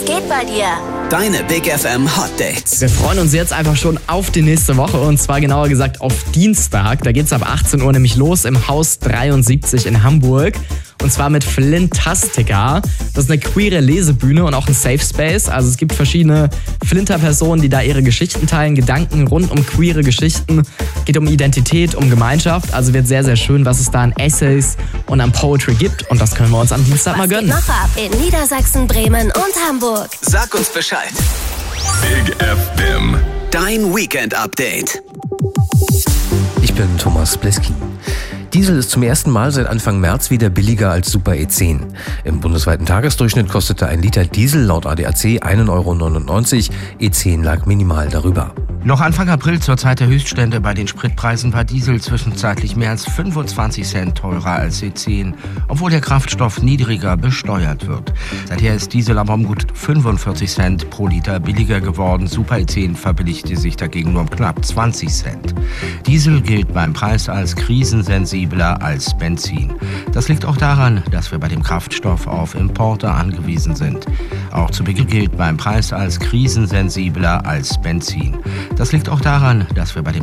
geht bei dir? Deine Big FM Hot Dates. Wir freuen uns jetzt einfach schon auf die nächste Woche und zwar genauer gesagt auf Dienstag. Da geht's ab 18 Uhr nämlich los im Haus 73 in Hamburg. Und zwar mit Flintastica. Das ist eine queere Lesebühne und auch ein Safe Space. Also es gibt verschiedene Flinter-Personen, die da ihre Geschichten teilen, Gedanken rund um queere Geschichten. Geht um Identität, um Gemeinschaft. Also wird sehr, sehr schön, was es da an Essays und an Poetry gibt. Und das können wir uns am Dienstag mal gönnen. Was geht noch ab in Niedersachsen, Bremen und Hamburg? Sag uns Bescheid. Big FM. Dein Weekend-Update. Ich bin Thomas Bleskin. Diesel ist zum ersten Mal seit Anfang März wieder billiger als Super E10. Im bundesweiten Tagesdurchschnitt kostete ein Liter Diesel laut ADAC 1,99 €, E10 lag minimal darüber. Noch Anfang April zur Zeit der Höchststände bei den Spritpreisen war Diesel zwischenzeitlich mehr als 25 Cent teurer als E10, obwohl der Kraftstoff niedriger besteuert wird. Seither ist Diesel aber um gut 45 Cent pro Liter billiger geworden. Super E10 verbilligte sich dagegen nur um knapp 20 Cent. Diesel gilt beim Preis als krisensensibler als Benzin. Das liegt auch daran, dass wir bei dem Kraftstoff auf Importe angewiesen sind. Auch zu Beginn gilt beim Preis als krisensensibler als Benzin. Das liegt auch daran, dass wir bei dem